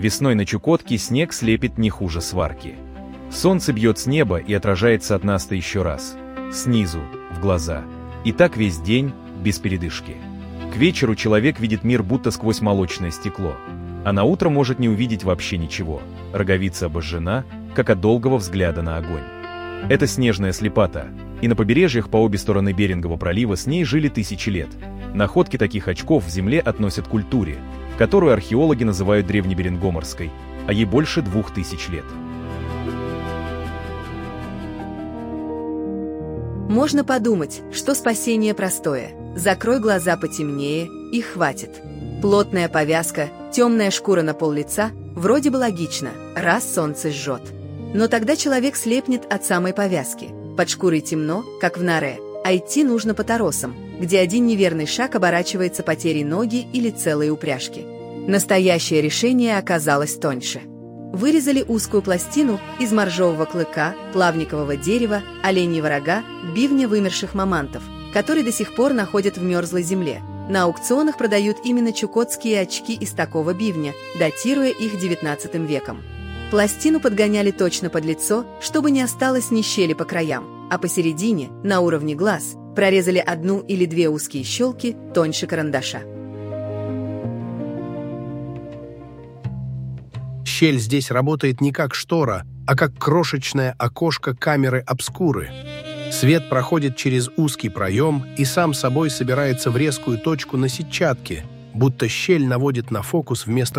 Весной на Чукотке снег слепит не хуже сварки. Солнце бьет с неба и отражается от нас-то еще раз. Снизу, в глаза. И так весь день, без передышки. К вечеру человек видит мир будто сквозь молочное стекло. А на утро может не увидеть вообще ничего. Роговица обожжена, как от долгого взгляда на огонь. Это снежная слепота. И на побережьях по обе стороны Берингового пролива с ней жили тысячи лет. Находки таких очков в земле относят к культуре, которую археологи называют древнеберингоморской, а ей больше 2000 лет. Можно подумать, что спасение простое. Закрой глаза потемнее, и хватит. Плотная повязка, темная шкура на пол лица – вроде бы логично, раз солнце жжет. Но тогда человек слепнет от самой повязки. Под шкурой темно, как в норе, а идти нужно по торосам, где один неверный шаг оборачивается потерей ноги или целой упряжки. Настоящее решение оказалось тоньше. Вырезали узкую пластину из моржового клыка, плавникового дерева, оленьего рога, бивня вымерших мамантов, которые до сих пор находят в мерзлой земле. На аукционах продают именно чукотские очки из такого бивня, датируя их XIX веком. Пластину подгоняли точно под лицо, чтобы не осталось ни щели по краям, а посередине, на уровне глаз, прорезали одну или две узкие щелки тоньше карандаша. Щель здесь работает не как штора, а как крошечное окошко камеры обскуры. Свет проходит через узкий проем и сам собой собирается в резкую точку на сетчатке, будто щель наводит на фокус вместо